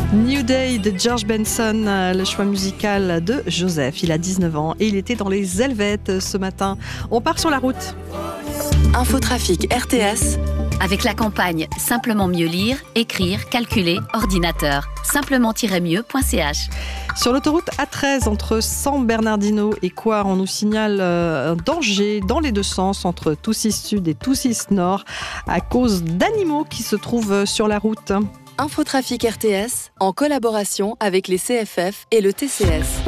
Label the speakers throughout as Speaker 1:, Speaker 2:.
Speaker 1: New Day de George Benson, le choix musical de Joseph. Il a 19 ans et il était dans les Helvètes ce matin. On part sur la route.
Speaker 2: Infotrafic RTS.
Speaker 3: Avec la campagne Simplement mieux lire, écrire, calculer, ordinateur. Simplement-mieux.ch.
Speaker 1: Sur l'autoroute A13 entre San Bernardino et Coire, on nous signale un danger dans les deux sens entre Toucy Sud et Toucy Nord à cause d'animaux qui se trouvent sur la route.
Speaker 2: Infotrafic RTS en collaboration avec les CFF et le TCS.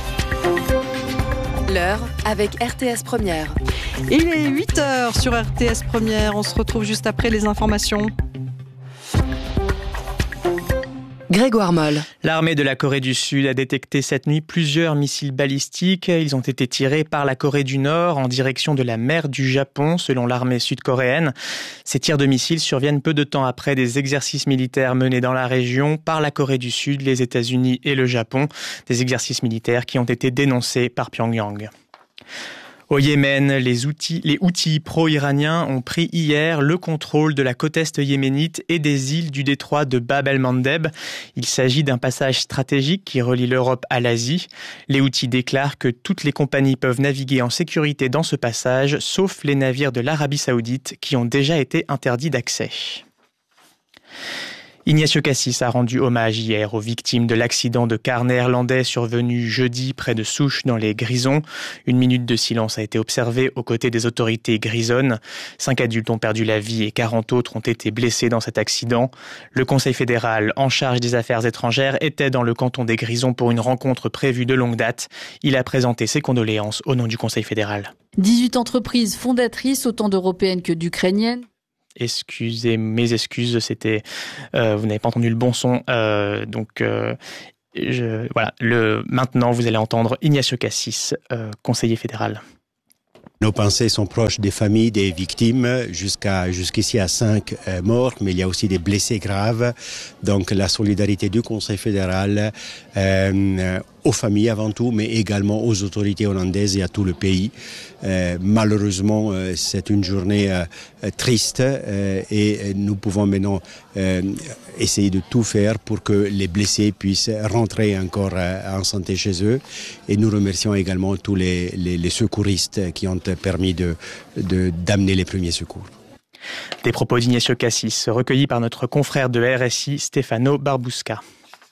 Speaker 2: L'heure avec RTS Première.
Speaker 1: Il est 8h sur RTS Première. On se retrouve juste après les informations.
Speaker 2: Grégoire Moll.
Speaker 4: L'armée de la Corée du Sud a détecté cette nuit plusieurs missiles balistiques. Ils ont été tirés par la Corée du Nord en direction de la mer du Japon, selon l'armée sud-coréenne. Ces tirs de missiles surviennent peu de temps après des exercices militaires menés dans la région par la Corée du Sud, les États-Unis et le Japon. Des exercices militaires qui ont été dénoncés par Pyongyang. Au Yémen, les Houthis pro-iraniens ont pris hier le contrôle de la côte est yéménite et des îles du détroit de Bab el-Mandeb. Il s'agit d'un passage stratégique qui relie l'Europe à l'Asie. Les Houthis déclarent que toutes les compagnies peuvent naviguer en sécurité dans ce passage, sauf les navires de l'Arabie Saoudite qui ont déjà été interdits d'accès. Ignacio Cassis a rendu hommage hier aux victimes de l'accident de car néerlandais survenu jeudi près de Souche dans les Grisons. Une minute de silence a été observée aux côtés des autorités grisonnes. 5 adultes ont perdu la vie et 40 autres ont été blessés dans cet accident. Le Conseil fédéral en charge des affaires étrangères était dans le canton des Grisons pour une rencontre prévue de longue date. Il a présenté ses condoléances au nom du Conseil fédéral.
Speaker 5: 18 entreprises fondatrices, autant d'européennes que d'ukrainiennes.
Speaker 4: Excusez mes excuses, c'était vous n'avez pas entendu le bon son, maintenant vous allez entendre Ignacio Cassis, conseiller fédéral.
Speaker 6: Nos pensées sont proches des familles des victimes, jusqu'ici à 5 morts, mais il y a aussi des blessés graves. Donc la solidarité du Conseil fédéral aux familles avant tout, mais également aux autorités hollandaises et à tout le pays. Malheureusement, c'est une journée triste et nous pouvons maintenant essayer de tout faire pour que les blessés puissent rentrer encore en santé chez eux. Et nous remercions également tous les secouristes qui ont permis d'amener les premiers secours.
Speaker 4: Des propos d'Ignacio Cassis recueillis par notre confrère de RSI, Stefano Barbusca.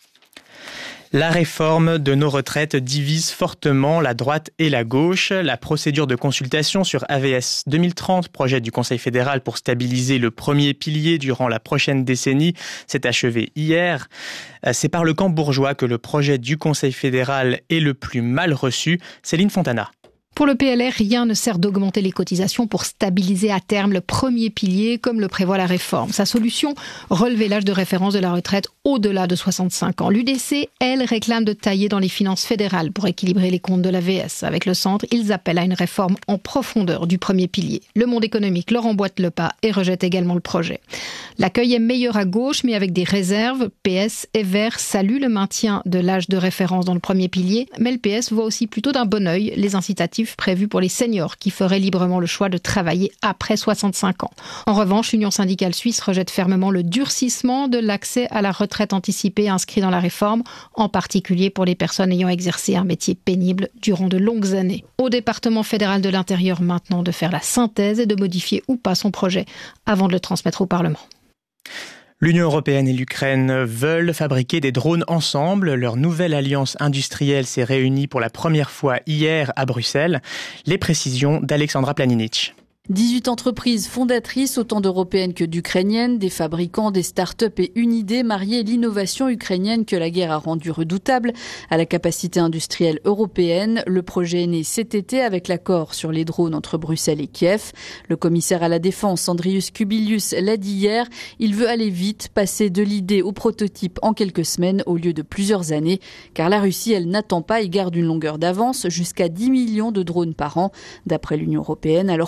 Speaker 4: La réforme de nos retraites divise fortement la droite et la gauche. La procédure de consultation sur AVS 2030, projet du Conseil fédéral pour stabiliser le premier pilier durant la prochaine décennie, s'est achevée hier. C'est par le camp bourgeois que le projet du Conseil fédéral est le plus mal reçu. Céline Fontana.
Speaker 7: Pour le PLR, rien ne sert d'augmenter les cotisations pour stabiliser à terme le premier pilier, comme le prévoit la réforme. Sa solution, relever l'âge de référence de la retraite au-delà de 65 ans. L'UDC, elle, réclame de tailler dans les finances fédérales pour équilibrer les comptes de l'AVS. Avec le centre, ils appellent à une réforme en profondeur du premier pilier. Le Monde économique leur emboîte le pas et rejette également le projet. L'accueil est meilleur à gauche, mais avec des réserves. PS et Verts saluent le maintien de l'âge de référence dans le premier pilier, mais le PS voit aussi plutôt d'un bon œil les incitatifs prévus pour les seniors qui feraient librement le choix de travailler après 65 ans. En revanche, l'Union syndicale suisse rejette fermement le durcissement de l'accès à la retraite anticipée inscrit dans la réforme, en particulier pour les personnes ayant exercé un métier pénible durant de longues années. Au département fédéral de l'Intérieur maintenant de faire la synthèse et de modifier ou pas son projet avant de le transmettre au Parlement.
Speaker 4: L'Union européenne et l'Ukraine veulent fabriquer des drones ensemble. Leur nouvelle alliance industrielle s'est réunie pour la première fois hier à Bruxelles. Les précisions d'Alexandra Planinic.
Speaker 5: 18 entreprises fondatrices, autant d'européennes que d'ukrainiennes, des fabricants, des start-up et une idée, marier l'innovation ukrainienne que la guerre a rendue redoutable à la capacité industrielle européenne. Le projet est né cet été avec l'accord sur les drones entre Bruxelles et Kiev. Le commissaire à la défense, Andrius Kubilius, l'a dit hier. Il veut aller vite, passer de l'idée au prototype en quelques semaines au lieu de plusieurs années. Car la Russie, elle n'attend pas et garde une longueur d'avance, jusqu'à 10 millions de drones par an, d'après l'Union européenne, alors que l'Europe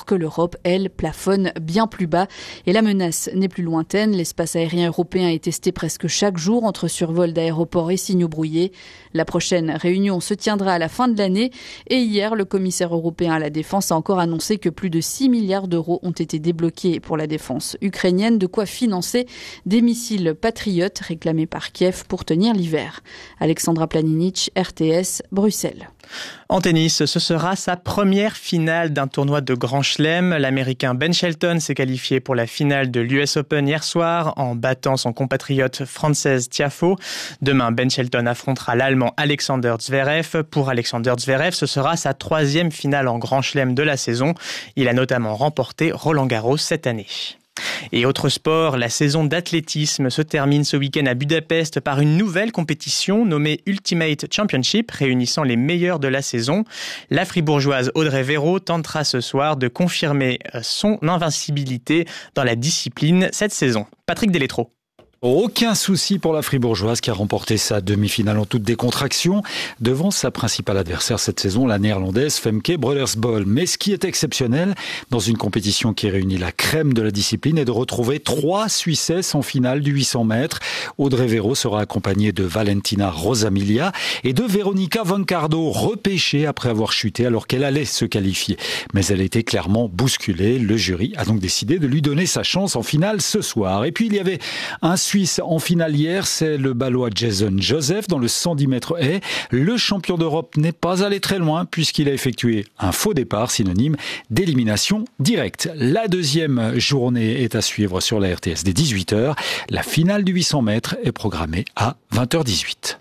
Speaker 5: L'Europe, elle, plafonne bien plus bas. Et la menace n'est plus lointaine. L'espace aérien européen est testé presque chaque jour entre survols d'aéroports et signaux brouillés. La prochaine réunion se tiendra à la fin de l'année. Et hier, le commissaire européen à la défense a encore annoncé que plus de 6 milliards d'euros ont été débloqués pour la défense ukrainienne, de quoi financer des missiles patriotes réclamés par Kiev pour tenir l'hiver. Alexandra Planinic, RTS, Bruxelles.
Speaker 4: En tennis, ce sera sa première finale d'un tournoi de Grand Chelem. L'Américain Ben Shelton s'est qualifié pour la finale de l'US Open hier soir en battant son compatriote Frances Tiafoe. Demain, Ben Shelton affrontera l'Allemand Alexander Zverev. Pour Alexander Zverev, ce sera sa 3e finale en Grand Chelem de la saison. Il a notamment remporté Roland-Garros cette année. Et autre sport, la saison d'athlétisme se termine ce week-end à Budapest par une nouvelle compétition nommée Ultimate Championship, réunissant les meilleurs de la saison. La fribourgeoise Audrey Véraud tentera ce soir de confirmer son invincibilité dans la discipline cette saison. Patrick Delétro.
Speaker 8: Aucun souci pour la fribourgeoise qui a remporté sa demi-finale en toute décontraction devant sa principale adversaire cette saison, la néerlandaise Femke Breudersbol. Mais ce qui est exceptionnel dans une compétition qui réunit la crème de la discipline est de retrouver 3 Suissesses en finale du 800 mètres. Audrey Véraud sera accompagnée de Valentina Rosamilia et de Veronica Vancardo, repêchée après avoir chuté alors qu'elle allait se qualifier. Mais elle était clairement bousculée. Le jury a donc décidé de lui donner sa chance en finale ce soir. Et puis il y avait un Suisse en finale hier, c'est le Balois Jason Joseph dans le 110 mètres haies. Le champion d'Europe n'est pas allé très loin puisqu'il a effectué un faux départ, synonyme d'élimination directe. La deuxième journée est à suivre sur la RTS dès 18h. La finale du 800 mètres est programmée à 20h18.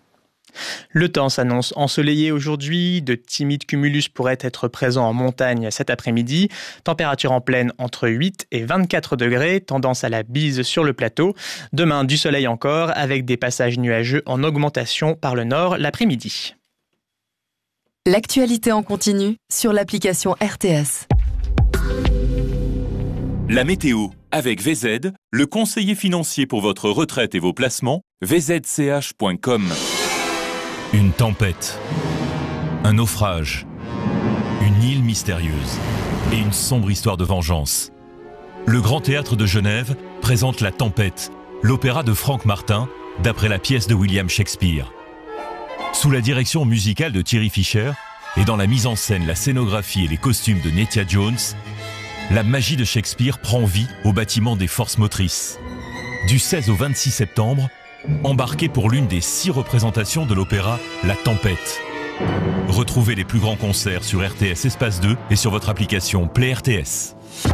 Speaker 4: Le temps s'annonce ensoleillé aujourd'hui. De timides cumulus pourraient être présents en montagne cet après-midi. Température en plaine entre 8 et 24 degrés. Tendance à la bise sur le plateau. Demain, du soleil encore avec des passages nuageux en augmentation par le nord l'après-midi.
Speaker 2: L'actualité en continu sur l'application RTS.
Speaker 9: La météo avec VZ, le conseiller financier pour votre retraite et vos placements, vzch.com. Une tempête, un naufrage, une île mystérieuse et une sombre histoire de vengeance. Le Grand Théâtre de Genève présente La Tempête, l'opéra de Frank Martin, d'après la pièce de William Shakespeare. Sous la direction musicale de Thierry Fischer et dans la mise en scène, la scénographie et les costumes de Nettia Jones, la magie de Shakespeare prend vie au bâtiment des forces motrices. Du 16 au 26 septembre, embarquez pour l'une des 6 représentations de l'opéra La Tempête. Retrouvez les plus grands concerts sur RTS Espace 2 et sur votre application Play RTS.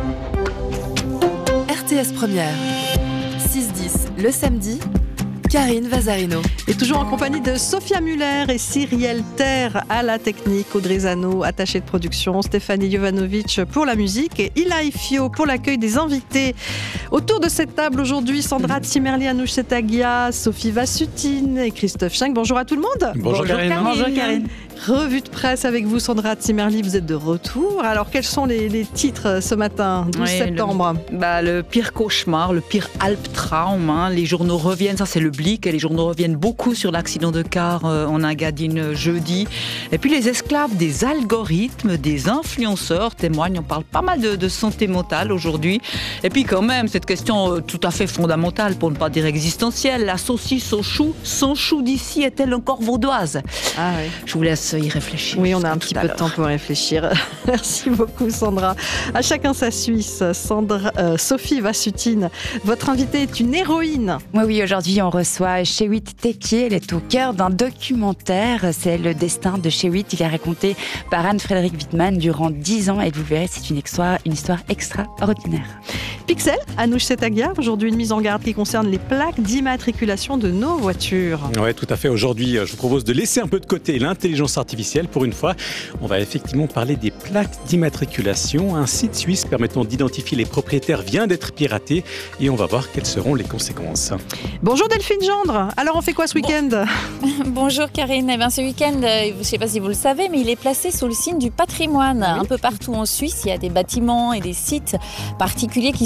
Speaker 2: RTS Première, 6-10 le samedi, Karine Vazarino.
Speaker 1: Et toujours en compagnie de Sophia Muller et Cyrielle Terre à la technique, Audrey Zano, attachée de production, Stéphanie Jovanovic pour la musique et Ilaï Fio pour l'accueil des invités. Autour de cette table aujourd'hui, Sandra Tsimerli, Anouche Setagia, Sophie Vassutine et Christophe Schenk. Bonjour à tout le monde.
Speaker 10: Bonjour Karine.
Speaker 1: Bonjour Karine. Revue de presse avec vous, Sandra Tsimerli, vous êtes de retour. Alors, quels sont les titres ce matin, 12 septembre?
Speaker 10: Le pire cauchemar, le pire Albtraum. Les journaux reviennent, ça c'est le Blick, et les journaux reviennent beaucoup sur l'accident de car en Agadine jeudi. Et puis les esclaves des algorithmes, des influenceurs témoignent, on parle pas mal de santé mentale aujourd'hui. Et puis quand même, cette question tout à fait fondamentale, pour ne pas dire existentielle, la saucisse au chou, sans chou d'ici, est-elle encore vaudoise? Je vous laisse y réfléchir.
Speaker 1: Oui, on a un petit peu de temps pour réfléchir. Merci beaucoup Sandra. À chacun sa Suisse. Sophie Vassutine, votre invitée est une héroïne.
Speaker 11: Oui, aujourd'hui on reçoit Shewit Tekier. Elle est au cœur d'un documentaire. C'est le destin de Shewit. Il est raconté par Anne-Frédérique Wittmann durant 10 ans et vous verrez, c'est une histoire extraordinaire.
Speaker 1: Pixel, Anouche Setagia, aujourd'hui une mise en garde qui concerne les plaques d'immatriculation de nos voitures.
Speaker 12: Oui, tout à fait. Aujourd'hui, je vous propose de laisser un peu de côté l'intelligence artificielle. Pour une fois, on va effectivement parler des plaques d'immatriculation. Un site suisse permettant d'identifier les propriétaires vient d'être piraté et on va voir quelles seront les conséquences.
Speaker 1: Bonjour Delphine Gendre. Alors on fait quoi ce week-end?
Speaker 13: Bonjour Karine. Ce week-end, je ne sais pas si vous le savez, mais il est placé sous le signe du patrimoine. Un peu partout en Suisse, il y a des bâtiments et des sites particuliers qui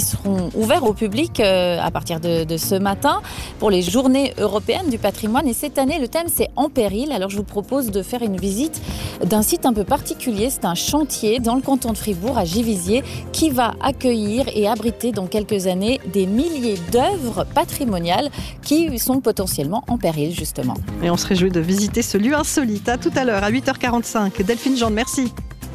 Speaker 13: seront ouverts au public à partir de ce matin pour les journées européennes du patrimoine. Et cette année, le thème, c'est En péril. Alors, je vous propose de faire une visite d'un site un peu particulier. C'est un chantier dans le canton de Fribourg, à Givisiez, qui va accueillir et abriter dans quelques années des milliers d'œuvres patrimoniales qui sont potentiellement en péril, justement.
Speaker 1: Et on se réjouit de visiter ce lieu insolite. À tout à l'heure, à 8h45. Delphine Jean, merci.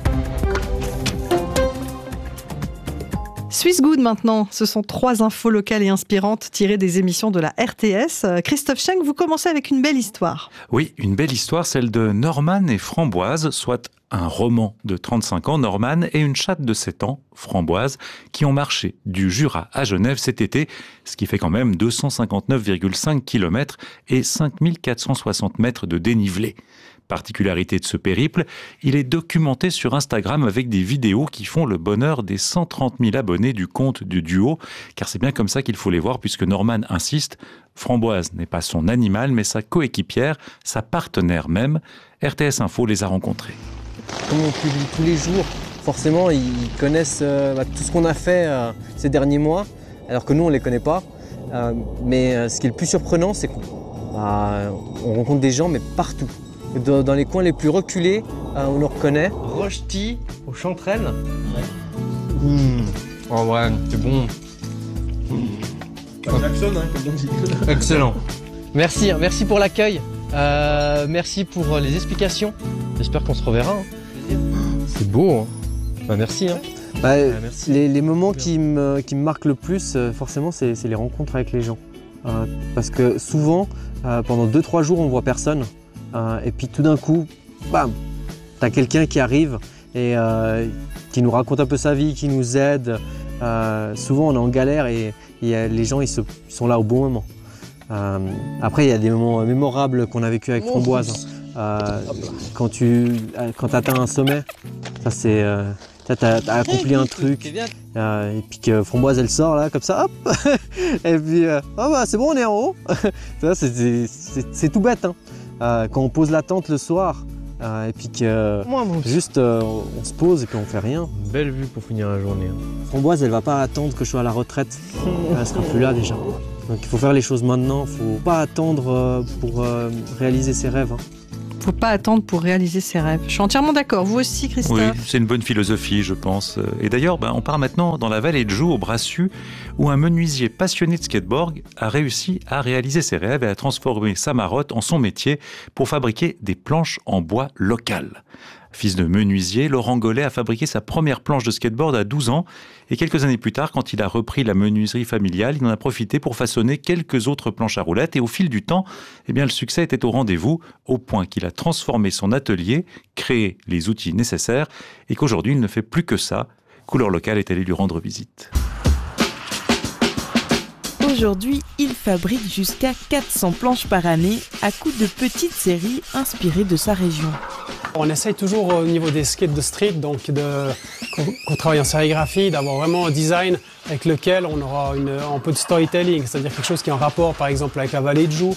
Speaker 1: Swiss Good maintenant, ce sont 3 infos locales et inspirantes tirées des émissions de la RTS. Christophe Schenk, vous commencez avec une belle histoire.
Speaker 14: Oui, une belle histoire, celle de Norman et Framboise, soit un roman de 35 ans, Norman, et une chatte de 7 ans, Framboise, qui ont marché du Jura à Genève cet été, ce qui fait quand même 259,5 km et 5460 mètres de dénivelé. Particularité de ce périple, il est documenté sur Instagram avec des vidéos qui font le bonheur des 130 000 abonnés du compte du duo, car c'est bien comme ça qu'il faut les voir, puisque Norman insiste, Framboise n'est pas son animal, mais sa coéquipière, sa partenaire même. RTS Info les a rencontrés.
Speaker 15: Comme on publie tous les jours, forcément ils connaissent tout ce qu'on a fait ces derniers mois, alors que nous on ne les connaît pas. Mais ce qui est le plus surprenant, c'est qu'on rencontre des gens, mais partout. Dans les coins les plus reculés, on nous reconnaît. Rochety, au Chantrenne. Oh ouais, c'est bon.
Speaker 16: Jackson, comme on dit.
Speaker 15: Excellent. Merci pour l'accueil. Merci pour les explications. J'espère qu'on se reverra. C'est beau. Merci. Merci. Les moments qui me marquent le plus, forcément, c'est les rencontres avec les gens. Parce que souvent, pendant 2-3 jours, on voit personne. Et puis tout d'un coup, bam, t'as quelqu'un qui arrive et qui nous raconte un peu sa vie, qui nous aide. Souvent on est en galère et les gens ils sont là au bon moment. Après il y a des moments mémorables qu'on a vécu avec Framboise. Quand tu atteins un sommet, ça c'est... t'as accompli un truc et puis que Framboise elle sort là comme ça, hop. Et puis c'est bon, on est en haut. C'est tout bête, hein. Quand on pose la tente le soir et puis que juste on se pose et puis on fait rien.
Speaker 16: Une belle vue pour finir la journée.
Speaker 15: Framboise elle va pas attendre que je sois à la retraite, elle sera plus là déjà. Donc il faut faire les choses maintenant, faut pas attendre pour réaliser ses rêves.
Speaker 1: Faut pas attendre pour réaliser ses rêves. Je suis entièrement d'accord. Vous aussi, Christophe?
Speaker 14: Oui, c'est une bonne philosophie, je pense. Et d'ailleurs, on part maintenant dans la vallée de Joux, au Brassus, où un menuisier passionné de skateboard a réussi à réaliser ses rêves et à transformer sa marotte en son métier pour fabriquer des planches en bois locales. Fils de menuisier, Laurent Gollet a fabriqué sa première planche de skateboard à 12 ans et quelques années plus tard, quand il a repris la menuiserie familiale, il en a profité pour façonner quelques autres planches à roulettes et au fil du temps, le succès était au rendez-vous au point qu'il a transformé son atelier, créé les outils nécessaires et qu'aujourd'hui il ne fait plus que ça. Couleur Locale est allé lui rendre visite.
Speaker 17: Aujourd'hui, il fabrique jusqu'à 400 planches par année à coup de petites séries inspirées de sa région.
Speaker 18: On essaye toujours au niveau des skates de street, donc qu'on travaille en sérigraphie, d'avoir vraiment un design avec lequel on aura un peu de storytelling, c'est-à-dire quelque chose qui est en rapport par exemple avec la vallée de Joux.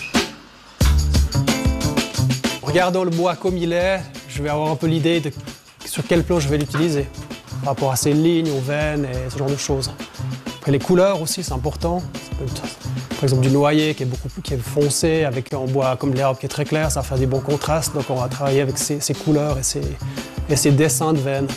Speaker 18: En regardant le bois comme il est, je vais avoir un peu l'idée de sur quelle planche je vais l'utiliser, par rapport à ses lignes, aux veines et ce genre de choses. Après les couleurs aussi, c'est important. Ça peut être, par exemple du noyer qui est foncé, avec un bois comme l'herbe qui est très clair, ça va faire des bons contrastes. Donc on va travailler avec ces couleurs et ces dessins de veines.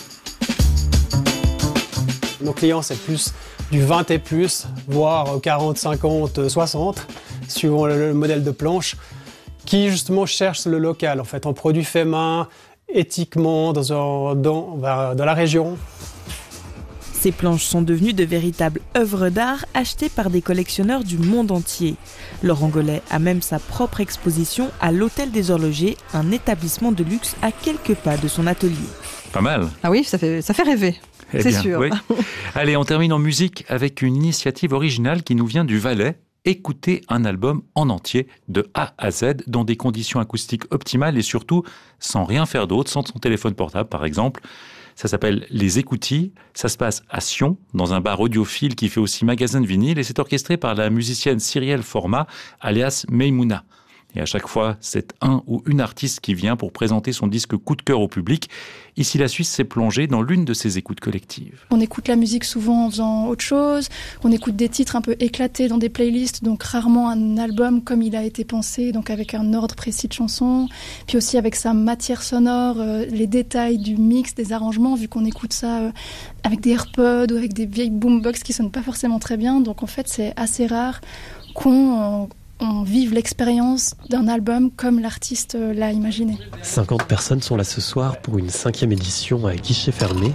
Speaker 18: Nos clients, c'est plus du 20 et plus, voire 40, 50, 60, suivant le modèle de planche, qui justement cherchent le local, en fait, en produit fait main, éthiquement, dans la région.
Speaker 17: Ces planches sont devenues de véritables œuvres d'art achetées par des collectionneurs du monde entier. Laurent Gollet a même sa propre exposition à l'Hôtel des Horlogers, un établissement de luxe à quelques pas de son atelier.
Speaker 14: Pas mal.
Speaker 1: Ah oui, ça fait rêver. C'est sûr.
Speaker 14: Oui. Allez, on termine en musique avec une initiative originale qui nous vient du Valais. Écoutez un album en entier de A à Z dans des conditions acoustiques optimales et surtout sans rien faire d'autre, sans son téléphone portable par exemple. Ça s'appelle Les Écoutilles, ça se passe à Sion, dans un bar audiophile qui fait aussi magasin de vinyle et c'est orchestré par la musicienne Cyrielle Format, alias Meimouna. Et à chaque fois, c'est un ou une artiste qui vient pour présenter son disque coup de cœur au public. Ici, la Suisse s'est plongée dans l'une de ces écoutes collectives.
Speaker 19: On écoute la musique souvent en faisant autre chose. On écoute des titres un peu éclatés dans des playlists, donc rarement un album comme il a été pensé, donc avec un ordre précis de chansons. Puis aussi avec sa matière sonore, les détails du mix, des arrangements, vu qu'on écoute ça avec des AirPods ou avec des vieilles boombox qui sonnent pas forcément très bien. Donc en fait, c'est assez rare qu'on vive l'expérience d'un album comme l'artiste l'a imaginé.
Speaker 16: 50 personnes sont là ce soir pour une 5e édition à guichet fermé.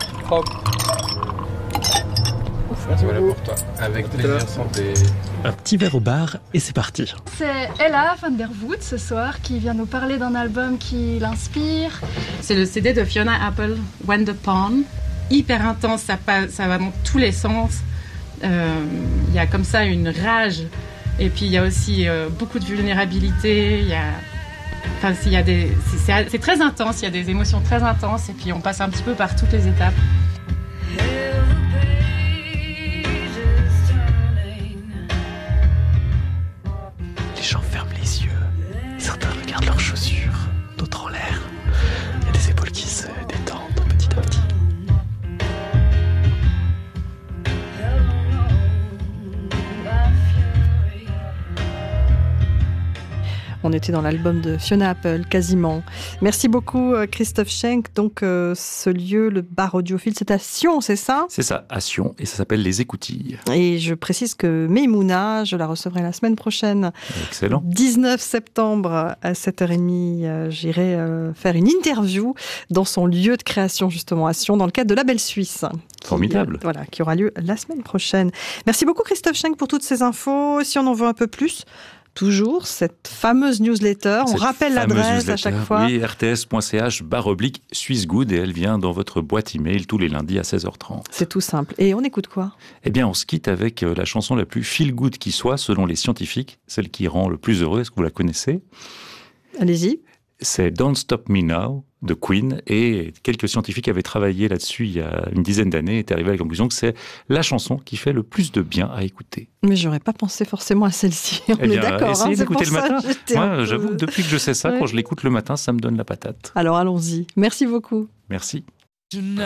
Speaker 20: Voilà pour toi. Avec plaisir, santé.
Speaker 16: Un petit verre au bar et c'est parti.
Speaker 19: C'est Ella van der Voet ce soir qui vient nous parler d'un album qui l'inspire.
Speaker 21: C'est le CD de Fiona Apple, When the Pawn. Hyper intense, ça va dans tous les sens. Il y a comme ça une rage. Et puis il y a aussi beaucoup de vulnérabilité. C'est très intense. Il y a des émotions très intenses. Et puis on passe un petit peu par toutes les étapes.
Speaker 16: Les gens ferment les yeux. Certains regardent leurs chaussures, d'autres en l'air. Il y a des épaules qui se détendent petit à petit.
Speaker 1: On était dans l'album de Fiona Apple, quasiment. Merci beaucoup, Christophe Schenk. Donc, ce lieu, le bar audiophile, c'est à Sion, c'est ça ?
Speaker 14: C'est ça, à Sion, et ça s'appelle Les Écoutilles.
Speaker 1: Et je précise que Meimouna, je la recevrai la semaine prochaine.
Speaker 14: Excellent.
Speaker 1: 19 septembre à 7h30, j'irai faire une interview dans son lieu de création, justement, à Sion, dans le cadre de La Belle Suisse.
Speaker 14: Formidable.
Speaker 1: Qui aura lieu la semaine prochaine. Merci beaucoup, Christophe Schenk, pour toutes ces infos. Si on en veut un peu plus, toujours cette fameuse newsletter. On rappelle l'adresse à chaque fois.
Speaker 14: Oui, rts.ch/Swiss Good, et elle vient dans votre boîte email tous les lundis à 16h30.
Speaker 1: C'est tout simple. Et on écoute quoi ?
Speaker 14: Eh bien, on se quitte avec la chanson la plus feel good qui soit, selon les scientifiques, celle qui rend le plus heureux. Est-ce que vous la connaissez ?
Speaker 1: Allez-y.
Speaker 14: C'est Don't Stop Me Now de Queen, et quelques scientifiques avaient travaillé là-dessus il y a une dizaine d'années et étaient arrivés à la conclusion que c'est la chanson qui fait le plus de bien à écouter.
Speaker 1: Mais j'aurais pas pensé forcément à celle-ci. On est d'accord.
Speaker 14: Essayez d'écouter le matin. Moi,
Speaker 1: peu...
Speaker 14: j'avoue, depuis que je sais ça, quand je l'écoute le matin, ça me donne la patate.
Speaker 1: Alors allons-y. Merci beaucoup.
Speaker 14: Merci.